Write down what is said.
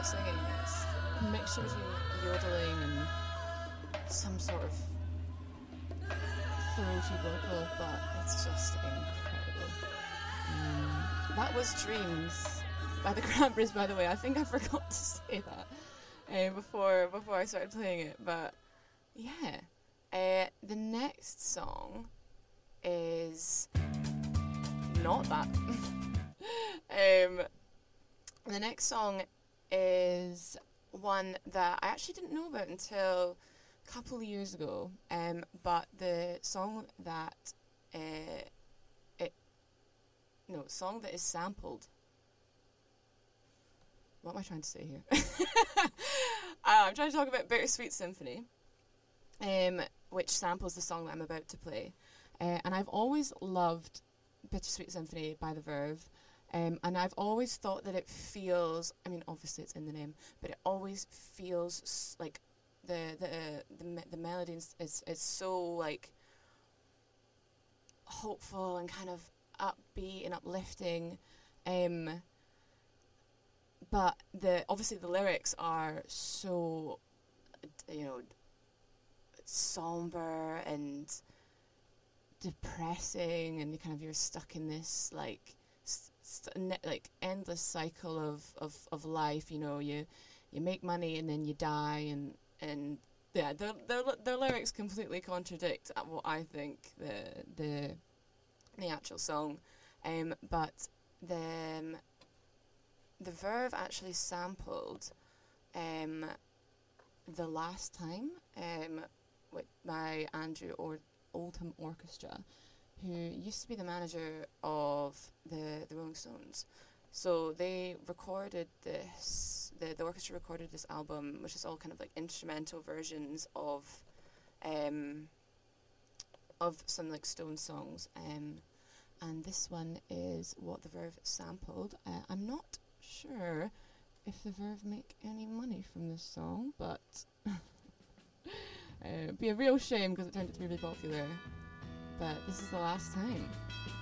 while singing. It's a mixture between yodeling and some sort of throaty vocal, but it's just incredible. That was Dreams by the Cranberries, by the way. I think I forgot to say that before I started playing it, but yeah. The next song is not that. The next song is one that I actually didn't know about until a couple of years ago. But the song that song that is sampled. What am I trying to say here? I'm trying to talk about Bittersweet Symphony, which samples the song that I'm about to play. And I've always loved Bittersweet Symphony by The Verve. And I've always thought that it feels, I mean, obviously it's in the name, but it always feels like the melody is so like hopeful and kind of upbeat and uplifting. But obviously the lyrics are so, somber and depressing, and you're stuck in this like endless cycle of life. You make money and then you die, and yeah, their lyrics completely contradict what I think the actual song. But the Verve actually sampled The Last Time by Andrew Oldham Orchestra, who used to be the manager of the Rolling Stones. So they recorded this, the orchestra recorded this album, which is all kind of like instrumental versions of some like Stones songs. And this one is what the Verve sampled. I'm not sure if the Verve make any money from this song, but it'd be a real shame because it turned out to be really popular. But this is The Last Time.